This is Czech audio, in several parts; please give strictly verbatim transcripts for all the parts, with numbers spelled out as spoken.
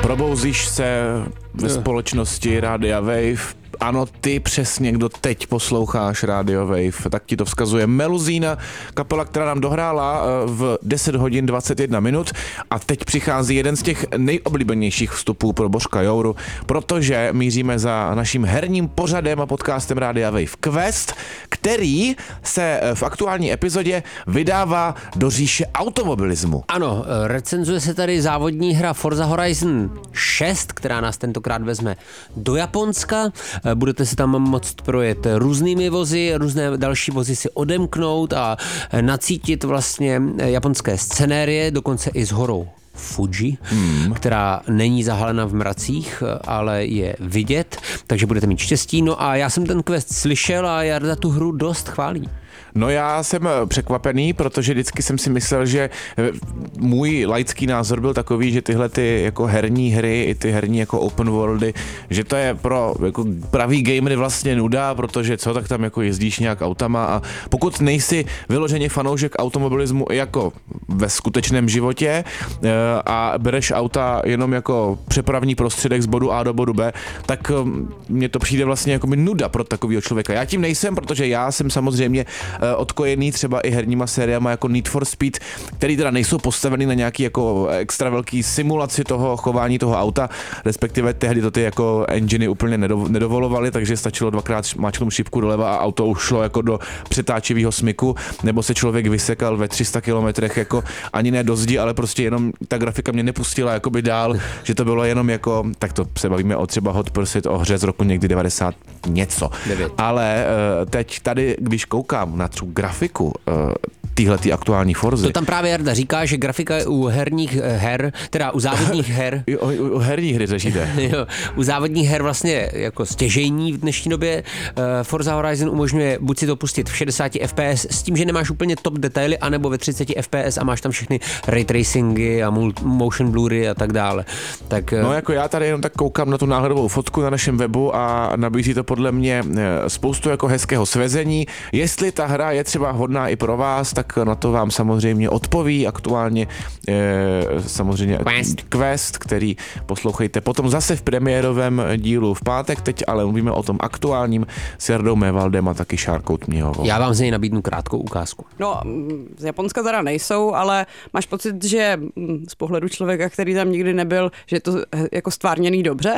Probouzíš se ve společnosti Rádia Wave. Ano, ty přesně, kdo teď posloucháš Radio Wave, tak ti to vzkazuje Meluzína, kapela, která nám dohrála v deset hodin dvacet jedna minut a teď přichází jeden z těch nejoblíbenějších vstupů pro Božka Jouru, protože míříme za naším herním pořadem a podcastem Rádia Wave Quest, který se v aktuální epizodě vydává do říše automobilismu. Ano, recenzuje se tady závodní hra Forza Horizon šest, která nás tentokrát vezme do Japonska. Budete si tam moct projet různými vozy, různé další vozy si odemknout a nacítit vlastně japonské scenérie, dokonce i s horou Fuji, hmm. která není zahalena v mracích, ale je vidět, takže budete mít štěstí. No a já jsem ten quest slyšel a Jarda tu hru dost chválí. No já jsem překvapený, protože vždycky jsem si myslel, že můj laický názor byl takový, že tyhle ty jako herní hry, i ty herní jako open worldy, že to je pro jako pravý gamery vlastně nuda, protože co, tak tam jako jezdíš nějak autama a pokud nejsi vyloženě fanoušek automobilismu jako ve skutečném životě a bereš auta jenom jako přepravní prostředek z bodu A do bodu B, tak mně to přijde vlastně jako nuda pro takového člověka. Já tím nejsem, protože já jsem samozřejmě odkojený třeba i herníma sériama jako Need for Speed, který teda nejsou postavený na nějaký jako extra velký simulaci toho chování toho auta, respektive tehdy to ty jako enginy úplně nedovolovaly, takže stačilo dvakrát máčknout šipku doleva a auto už šlo jako do přetáčivého smyku, nebo se člověk vysekal ve tři sta kilometrech jako ani ne do zdi, ale prostě jenom ta grafika mě nepustila jakoby dál, že to bylo jenom jako, tak to se bavíme o třeba Hot Pursuit, o hře z roku někdy devadesát něco. devět. Ale teď tady, když koukám na tu grafiku týhletý aktuální Forzy. To tam právě Jarda říká, že grafika u herních her, teda u závodních her. U, u, u herních hry řešíte. Jo, u závodních her vlastně jako stěžejní v dnešní době. Forza Horizon umožňuje buď si to pustit v šedesát F P S s tím, že nemáš úplně top detaily, anebo ve třicet F P S a máš tam všechny ray tracingy a motion blury a tak dále. Tak, no jako já tady jenom tak koukám na tu náhledovou fotku na našem webu a nabízí to podle mě spoustu jako hezkého svezení. Jestli ta hra je třeba hodná i pro vás, tak na to vám samozřejmě odpoví aktuálně e, samozřejmě Quest. Quest, který poslouchejte potom zase v premiérovém dílu v pátek, teď ale mluvíme o tom aktuálním s Jardou Mévaldem a taky Šárkou Tměhovou. Já vám z něj nabídnu krátkou ukázku. No, z Japonska teda nejsou, ale máš pocit, že z pohledu člověka, který tam nikdy nebyl, že je to jako stvárněný dobře?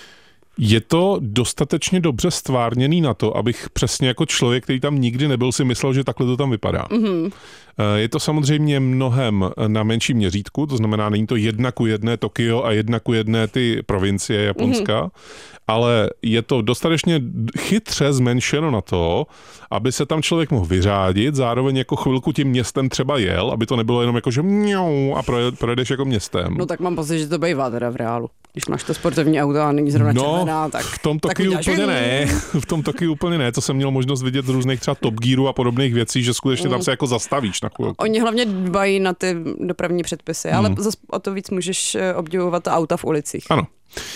Je to dostatečně dobře stvárněný na to, abych přesně jako člověk, který tam nikdy nebyl, si myslel, že takhle to tam vypadá. Mm-hmm. Je to samozřejmě mnohem na menším měřítku, to znamená, není to jedna ku jedné Tokio a jedna ku jedné ty provincie Japonska, mm-hmm. ale je to dostatečně chytře zmenšeno na to, aby se tam člověk mohl vyřádit, zároveň jako chvilku tím městem třeba jel, aby to nebylo jenom jako, že mňou a projedeš jako městem. No tak mám pocit, že to bývá teda v reálu. Když máš to sportovní auto a není zrovna no, červená, tak... v tom Tokiu úplně ne. V tom Tokiu úplně ne. To jsem měl možnost vidět z různých třeba Top Gearů a podobných věcí, že skutečně tam se jako zastavíš na chvilku. Oni hlavně dbají na ty dopravní předpisy, ale hmm. zase o to víc můžeš obdivovat ta auta v ulicích. Ano.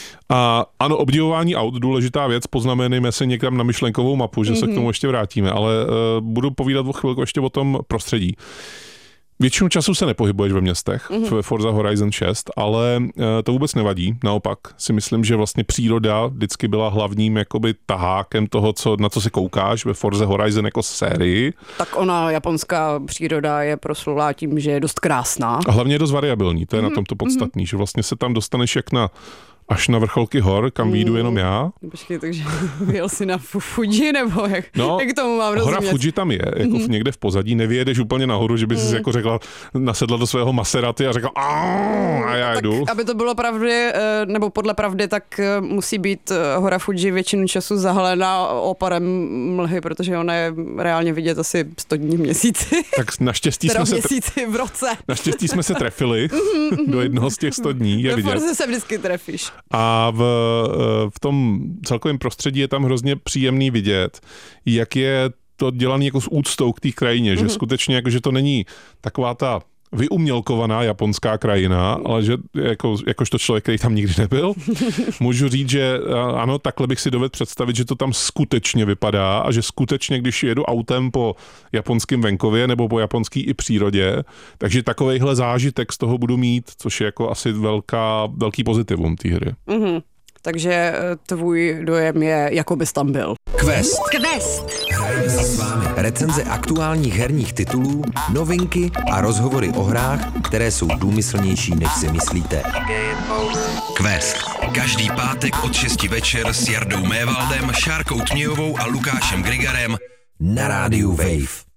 A ano, obdivování aut, důležitá věc, poznamenejme se někam na myšlenkovou mapu, že mm-hmm. se k tomu ještě vrátíme, ale uh, budu povídat o chvilku ještě o tom prostředí. Většinu času se nepohybuješ ve městech, mm-hmm. ve Forza Horizon šest, ale uh, to vůbec nevadí. Naopak si myslím, že vlastně příroda vždycky byla hlavním jakoby tahákem toho, co, na co se koukáš ve Forza Horizon jako sérii. Tak ona, japonská příroda je proslulá tím, že je dost krásná. A hlavně je dost variabilní, to je mm-hmm. na tom to podstatný, mm-hmm. že vlastně se tam dostaneš jak na až na vrcholky hor, kam výjdu jenom já. Počkej, takže jel jsi na Fuji, nebo jak, no, jak tomu mám rozumět? Hora Fuji tam je, jako mm-hmm. někde v pozadí, nevyjedeš úplně nahoru, že bys mm. jako řekla, nasedla do svého Maserati a řekla a já tak, jdu. Aby to bylo pravdy, nebo podle pravdy, tak musí být hora Fuji většinu času zahalená oparem mlhy, protože ona je reálně vidět asi sto dní v měsíci. Tak naštěstí jsme se... měsíci v roce. Naštěstí jsme se trefili do jednoho z těch sto dní, je vidět. Ve Forze se vždycky trefíš. A v, v tom celkovém prostředí je tam hrozně příjemný vidět, jak je to dělané jako s úctou k té krajině, mm-hmm. že skutečně jako, že to není taková ta vyumělkovaná japonská krajina, ale že jako, jakožto člověk, který tam nikdy nebyl, můžu říct, že ano, takhle bych si dovedl představit, že to tam skutečně vypadá a že skutečně, když jedu autem po japonském venkově nebo po japonský i přírodě, takže takovejhle zážitek z toho budu mít, což je jako asi velká, velký pozitivum té hry. Mm-hmm. Takže tvůj dojem je, jako bys tam byl. Quest. Quest. Hrajeme si s vámi recenze aktuálních herních titulů, novinky a rozhovory o hrách, které jsou důmyslnější, než si myslíte. Quest. Každý pátek od šesti večer s Jardou Mévaldem, Šárkou Tmějovou a Lukášem Grigarem na rádiu Wave.